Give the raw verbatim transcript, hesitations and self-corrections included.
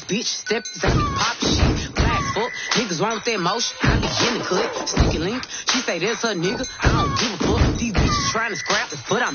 bitch, step zappy, pop shit. Black fuck, niggas want that motion. I be getting cut, sticky link. She say that's her nigga. I don't give a fuck. These bitches trying to scrap, but I'm